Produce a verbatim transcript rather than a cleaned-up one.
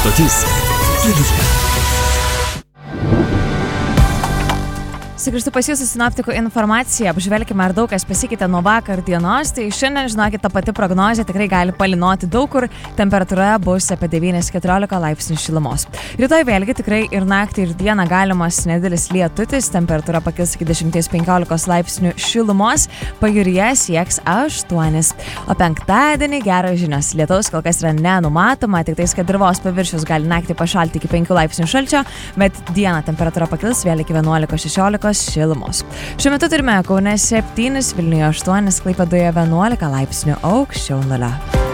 Stotis kelyje. Sugrįžtu pas jūsų sinoptikų informaciją, apžvelkime, ar daug kas pasikeitė nuo vakar dienos. Tai šiandien, žinokit, ta pati prognozė tikrai gali palynoti daug kur, temperatūra bus apie devynis keturiolika laipsnių šilumos. Rytoj vėlgi tikrai ir naktį, ir dieną galimas nedidelis lietutis, temperatūra pakils iki dešimt penkiolika laipsnių šilumos, pajūryje sieks aštuonis. O penktadienį geros žinios, lietaus kol kas yra nenumatoma, tik tais, kad dirvos paviršius gali naktį pašalti iki penkių laipsnių šalčio, bet dieną temperatūra pakils vėl iki vienuolika šešiolika šilumos. Šiuo metu turime Kaune septynis, Vilniuje aštuonis, Klaipėdoje vienuolika laipsnių aukščiau nulio.